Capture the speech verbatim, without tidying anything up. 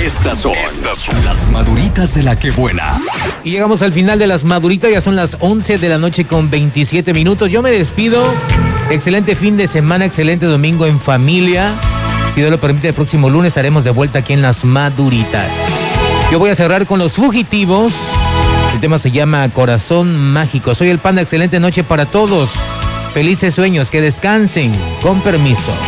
Estas son, Estas son las maduritas de la que buena. Y llegamos al final de las maduritas, ya son las once de la noche con veintisiete minutos. Yo me despido. Excelente fin de semana, excelente domingo en familia. Si Dios lo permite, el próximo lunes estaremos de vuelta aquí en las maduritas. Yo voy a cerrar con Los Fugitivos. El tema se llama Corazón Mágico. Soy el Panda, excelente noche para todos. Felices sueños, que descansen. Con permiso.